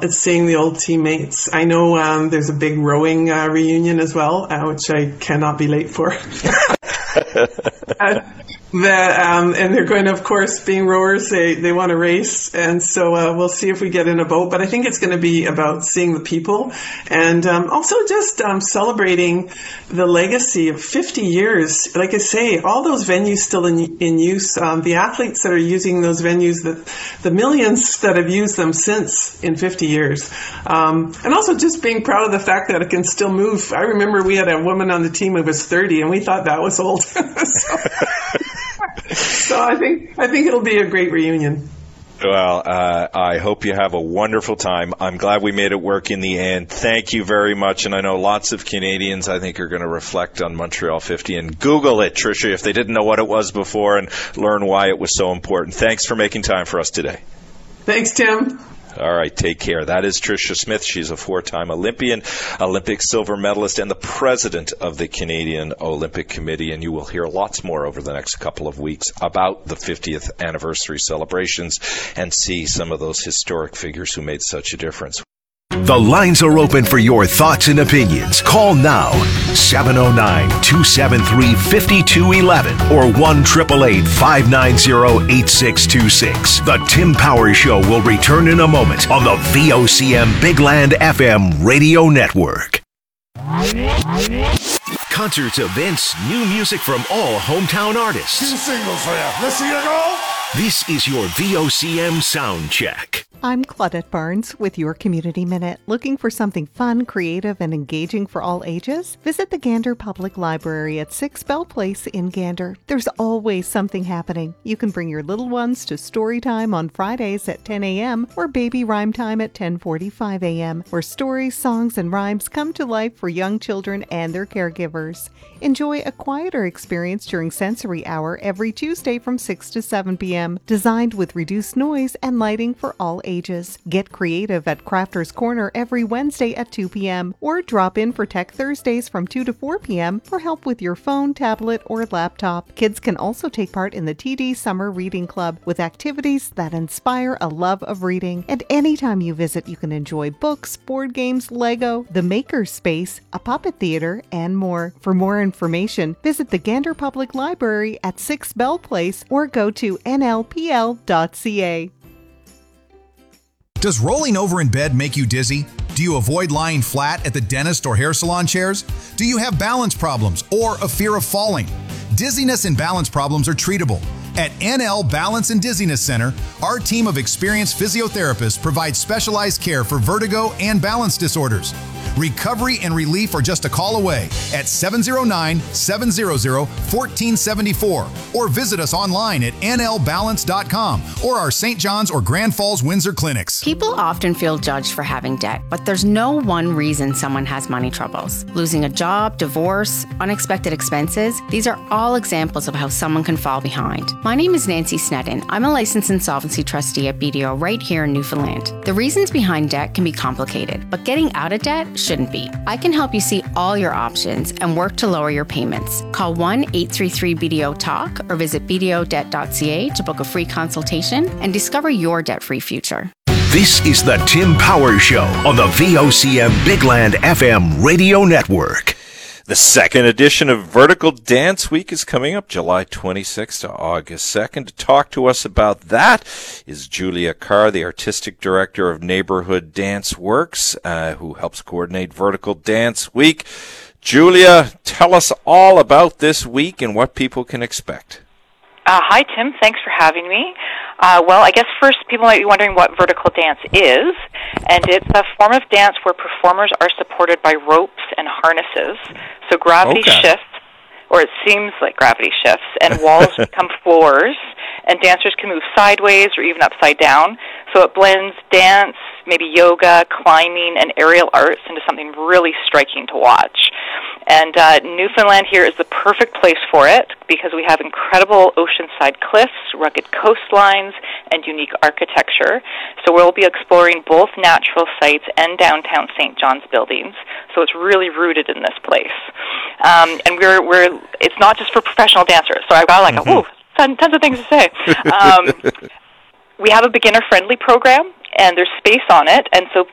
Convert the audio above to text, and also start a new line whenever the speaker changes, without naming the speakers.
seeing the old teammates. I know there's a big rowing reunion as well, which I cannot be late for. And they're going to, of course, being rowers, they want to race. And so we'll see if we get in a boat. But I think it's going to be about seeing the people and also just celebrating the legacy of 50 years. Like I say, all those venues still in use. The athletes that are using those venues, the millions that have used them since in 50 years. And also just being proud of the fact that it can still move. I remember we had a woman on the team who was 30, and we thought that was old. So I think it'll be a great reunion.
Well, I hope you have a wonderful time. I'm glad we made it work in the end. Thank you very much. And I know lots of Canadians, I think, are going to reflect on Montreal 50 and Google it, Tricia, if they didn't know what it was before, and learn why it was so important. Thanks for making time for us today.
Thanks, Tim.
All right, take care. That is Tricia Smith. She's a four-time Olympian, Olympic silver medalist, and the president of the Canadian Olympic Committee. And you will hear lots more over the next couple of weeks about the 50th anniversary celebrations and see some of those historic figures who made such a difference.
The lines are open for your thoughts and opinions. Call now, 709-273-5211 or 1-888-590-8626. The Tim Power Show will return in a moment on the VOCM Big Land FM radio network. Concerts, events, new music from all hometown artists.
Two singles for you. Let's see you go.
This is your VOCM Sound Check.
I'm Claudette Barnes with your Community Minute. Looking for something fun, creative, and engaging for all ages? Visit the Gander Public Library at 6 Bell Place in Gander. There's always something happening. You can bring your little ones to story time on Fridays at 10 a.m. or baby rhyme time at 10:45 a.m., where stories, songs, and rhymes come to life for young children and their caregivers. Enjoy a quieter experience during Sensory Hour every Tuesday from 6 to 7 p.m., designed with reduced noise and lighting for all ages. Get creative at Crafter's Corner every Wednesday at 2 p.m. or drop in for Tech Thursdays from 2 to 4 p.m. for help with your phone, tablet, or laptop. Kids can also take part in the TD Summer Reading Club with activities that inspire a love of reading. And anytime you visit, you can enjoy books, board games, Lego, the Maker Space, a puppet theater, and more. For more information, visit the Gander Public Library at 6 Bell Place or go to nlpl.ca.
Does rolling over in bed make you dizzy? Do you avoid lying flat at the dentist or hair salon chairs? Do you have balance problems or a fear of falling? Dizziness and balance problems are treatable. At NL Balance and Dizziness Center, our team of experienced physiotherapists provides specialized care for vertigo and balance disorders. Recovery and relief are just a call away at 709-700-1474 or visit us online at nlbalance.com or our St. John's or Grand Falls Windsor clinics.
People often feel judged for having debt, but there's no one reason someone has money troubles. Losing a job, divorce, unexpected expenses, these are all examples of how someone can fall behind. My name is Nancy Sneddon. I'm a licensed insolvency trustee at BDO right here in Newfoundland. The reasons behind debt can be complicated, but getting out of debt shouldn't be. I can help you see all your options and work to lower your payments. Call 1-833-BDO-TALK or visit bdodebt.ca to book a free consultation and discover your debt-free future.
This is the Tim Power Show on the VOCM Big Land FM radio network.
The second edition of Vertical Dance Week is coming up July 26th to August 2nd. To talk to us about that is Julia Carr, the Artistic Director of Neighborhood Dance Works, who helps coordinate Vertical Dance Week. Julia, tell us all about this week and what people can expect.
Hi, Tim. Thanks for having me. Well, I guess first people might be wondering what vertical dance is, and it's a form of dance where performers are supported by ropes and harnesses. So gravity shifts, or it seems like gravity shifts, and walls become floors, and dancers can move sideways or even upside down. So it blends dance, maybe yoga, climbing, and aerial arts into something really striking to watch. And Newfoundland here is the perfect place for it because we have incredible oceanside cliffs, rugged coastlines, and unique architecture. So we'll be exploring both natural sites and downtown St. John's buildings. So it's really rooted in this place. And it's not just for professional dancers. So I've got tons of things to say. We have a beginner-friendly program, and there's space on it, and so